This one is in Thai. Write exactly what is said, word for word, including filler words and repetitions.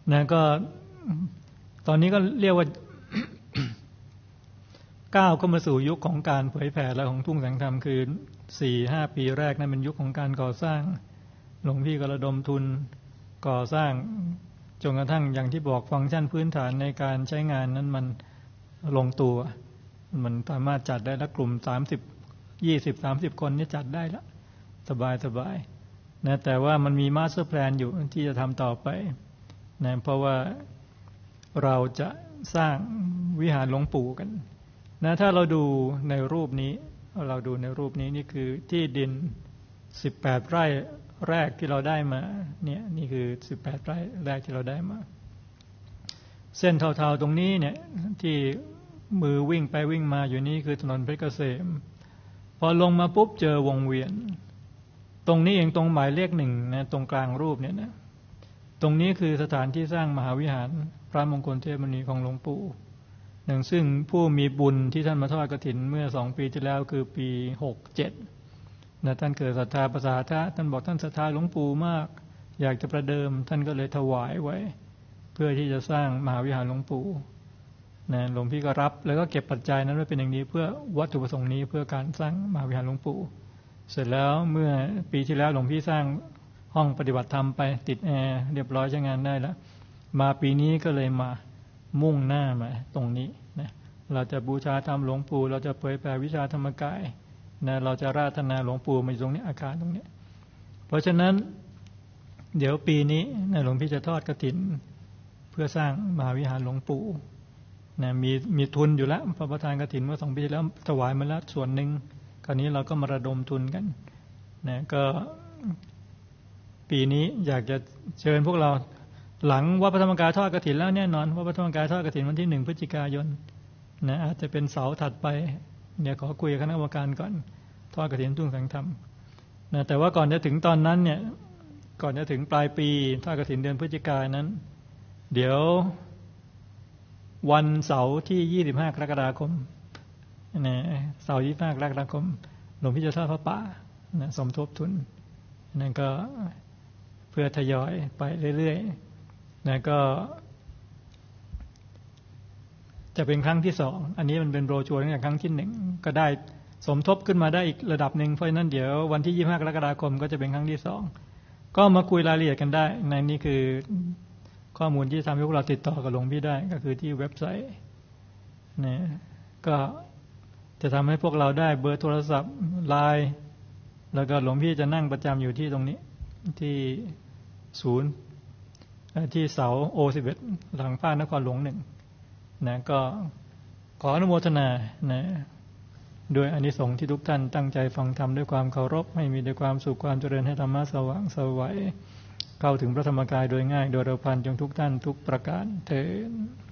นะก็ตอนนี้ก็เรียกว่า ก้าวเข้ามาสู่ยุคของการเผยแผ่และของทุ่งแสงธรรมคือ สี่ห้า ปีแรกนั้นเป็นยุคของการก่อสร้างหลวงพี่ก็ระดมทุนก่อสร้างจนกระทั่งอย่างที่บอกฟังก์ชันพื้นฐานในการใช้งานนั้นมันลงตัวมันสามารถจัดได้ละกลุ่มสามสิบ ยี่สิบ สามสิบคนนี่จัดได้ละสบายสบายนะแต่ว่ามันมีมาสเตอร์แพลนอยู่ที่จะทำต่อไปนะเพราะว่าเราจะสร้างวิหารหลวงปู่กันนะถ้าเราดูในรูปนี้เราดูในรูปนี้นี่คือที่ดินสิบแปดไร่แรกที่เราได้มาเนี่ยนี่คือสิบแปดไร่แรกที่เราได้มาเส้นเทาๆตรงนี้เนี่ยที่มือวิ่งไปวิ่งมาอยู่นี่คือถนนเพชรเกษมพอลงมาปุ๊บเจอวงเวียนตรงนี้เองตรงหมายเลขหนึ่งนะตรงกลางรูปเนี่ยนะตรงนี้คือสถานที่สร้างมหาวิหารพระมงคลเทพมณีของหลวงปู่หนึ่งซึ่งผู้มีบุญที่ท่านมาทอดกฐินเมื่อสองปีที่แล้วคือปีหกเจ็ดนะท่านเกิดศรัทธาประสาทะท่านบอกท่านศรัทธาหลวงปู่มากอยากจะประเดิมท่านก็เลยถวายไว้เพื่อที่จะสร้างมหาวิหารหลวงปู่นะหลวงพี่ก็รับแล้วก็เก็บปัจจัยนั้นไว้เป็นอย่างนี้เพื่อวัตถุประสงค์นี้เพื่อการสร้างมหาวิหารหลวงปู่เสร็จแล้วเมื่อปีที่แล้วหลวงพี่สร้างห้องปฏิบัติธรรมไปติดแอร์เรียบร้อยใช้งานได้แล้วมาปีนี้ก็เลยมามุ่งหน้ามาตรงนี้นะเราจะบูชาธรรมหลวงปู่เราจะเผยแผ่วิชาธรรมกายนะเราจะราธนาหลวงปู่มาอยู่ตรงนี้อาคารตรงนี้เพราะฉะนั้นเดี๋ยวปีนี้นะหลวงพี่จะทอดกฐินเพื่อสร้างมหาวิหารหลวงปู่นะมีมีทุนอยู่แล้วพระประธานกฐินเมื่อสองปีที่แล้วถวายมาแล้วส่วนหนึ่งคราวนี้เราก็มาระดมทุนกันนะก็ปีนี้อยากจะเชิญพวกเราหลังวัดพระธรรมกายทอดกฐินแล้วแน่นอนวัดพระธรรมกายทอดกฐินวันที่หนึ่งพฤศจิกายนนะอาจจะเป็นเสาร์ถัดไปเดี๋ยวขอคุยกับคณะกรรมการก่อนทอดกฐินทุ่งแสงธรรมนะแต่ว่าก่อนจะถึงตอนนั้นเนี่ยก่อนจะถึงปลายปีทอดกฐินเดือนพฤศจิกายนนั้นเดี๋ยววันเสาร์ที่ยี่สิบห้ากรกฎาคมนะเสาร์ยี่สิบห้ากรกฎาคมหลวงพี่จะทอดพระป่านะสมทบทุนนั่นก็เพื่อทยอยไปเรื่อยๆนะก็จะเป็นครั้งที่สองอันนี้มันเป็นโบรชัวร์ตั้งแต่ครั้งที่หนึ่งก็ได้สมทบขึ้นมาได้อีกระดับหนึ่งเพราะฉะนั้นเดี๋ยววันที่ยี่สิบห้ากรกฎาคมก็จะเป็นครั้งที่สองก็มาคุยรายละเอียดกันได้ในนี้คือข้อมูลที่ทำให้พวกเราติดต่อกับหลวงพี่ได้ก็คือที่เว็บไซต์นะก็จะทำให้พวกเราได้เบอร์โทรศัพท์ไลน์แล้วก็หลวงพี่จะนั่งประจำอยู่ที่ตรงนี้ที่ศูนย์ที่เสาโอสิบเอ็ดหลังภาคนครหลวงหนึ่งนะก็ขออนุโมทนานะโดยอานิสงส์ที่ทุกท่านตั้งใจฟังธรรมด้วยความเคารพให้มีด้วยความสุขความเจริญให้ธรรมะสว่างไสวเข้าถึงพระธรรมกายโดยง่ายโดยเร็วพลันจงทุกท่านทุกประการเถิด